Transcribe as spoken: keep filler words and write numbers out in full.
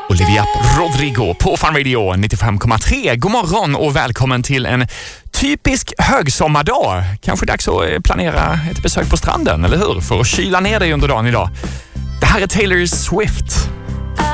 Olivia Rodrigo på Fun Radio nittiofem komma tre. God morgon och välkommen till en typisk högsommardag. Kanske dags att planera ett besök på stranden, eller hur? För att kyla ner dig under dagen idag. Det här är Taylor Swift.